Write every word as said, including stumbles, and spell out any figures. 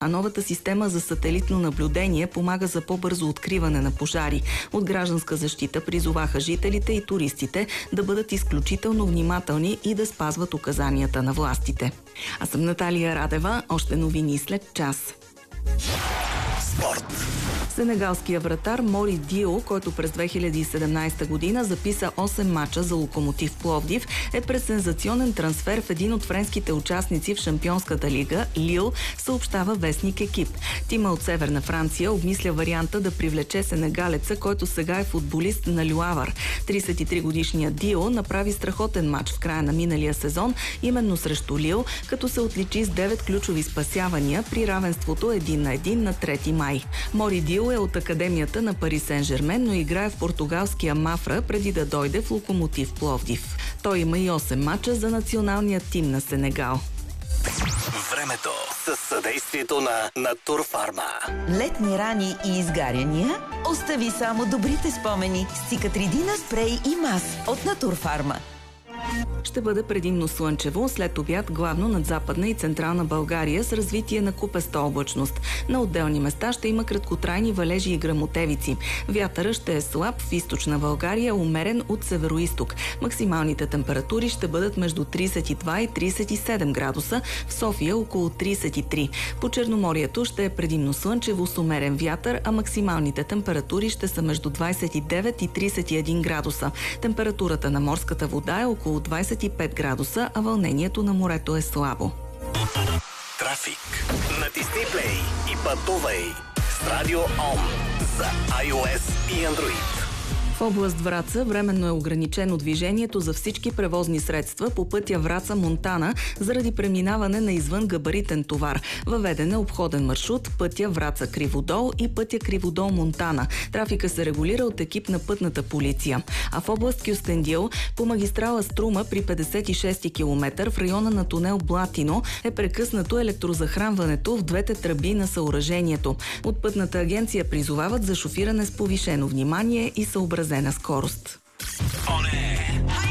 а новата система за сателитно наблюдение помага за по-бързо откриване на пожари. От Гражданска защита призоваха жителите и туристите да бъдат изключително внимателни и да спазват указанията на властите. Аз съм Наталия Радева, още новини след час. Спорт. Сенегалския вратар Мори Дио, който през две хиляди и седемнадесета година записа осем мача за Локомотив Пловдив, е през сензационен трансфер в един от френските участници в Шампионската лига Лил, съобщава вестник Екип. Тима от Северна Франция обмисля варианта да привлече сенегалеца, който сега е футболист на Люавър. тридесет и три годишният Дио направи страхотен мач в края на миналия сезон, именно срещу Лил, като се отличи с девет ключови спасявания при равенството един на един на трети май. Мори Дио е от академията на Пари Сен-Жермен, но играе в португалския Мафра преди да дойде в Локомотив Пловдив. Той има и осем мача за националния тим на Сенегал. Времето със съдействието на Натурфарма. Летни рани и изгаряния? Остави само добрите спомени с Циcatrидина спрей и мас от Натурфарма. Ще бъде предимно слънчево, след обяд главно над Западна и Централна България с развитие на купеста облачност. На отделни места ще има краткотрайни валежи и гръмотевици. Вятърът ще е слаб в източна България, умерен от североизток. Максималните температури ще бъдат между тридесет и два и тридесет и седем градуса, в София около тридесет и три. По Черноморието ще е предимно слънчево с умерен вятър, а максималните температури ще са между двадесет и девет и тридесет и един градуса. Температурата на морската вода е около двадесет и пет градуса, а вълнението на морето е слабо. Трафик. Натисни плей и пътувай с Радио Ом за iOS и Android. В област Враца временно е ограничено движението за всички превозни средства по пътя Враца-Монтана заради преминаване на извън габаритен товар. Въведен е обходен маршрут пътя Враца-Криводол и пътя Криводол-Монтана. Трафика се регулира от екип на пътната полиция. А в област Кюстендил по магистрала Струма при петдесет и шести километър в района на тунел Блатино е прекъснато електрозахранването в двете тръби на съоръжението. От пътната агенция призовават за шофиране с повишено внимание и съобразено на скорост. О, не!